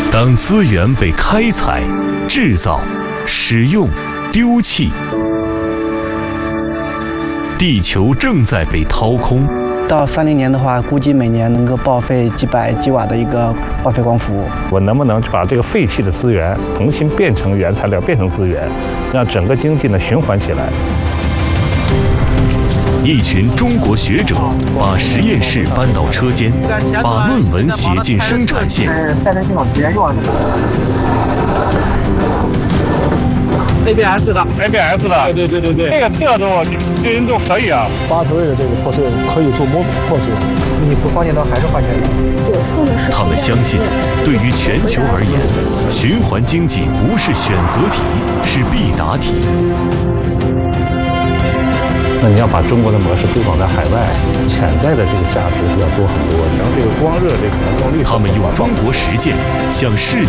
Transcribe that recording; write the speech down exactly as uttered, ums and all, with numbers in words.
当资源被开采、制造、使用、丢弃，地球正在被掏空。 到三零年的话，估计每年能够报废几百吉瓦的一个报废光伏。 我能不能把这个废弃的资源重新变成原材料，变成资源，让整个经济呢循环起来？ 一群中国学者把实验室搬到车间，把论文写进生产线。 赛车系统直接用上去。A B S 的 A B S 的， 对对对对对， 这个特度对人都可以啊。 八头位的这个破碎可以做模组破碎， 你不放电到还是化学的。 他们相信，对于全球而言，循环经济不是选择题，是必答题。 那你要把中国的模式推广在海外，潜在的这个价值要多很多。然后这个光热这个能动力， 他们用中国实践向世界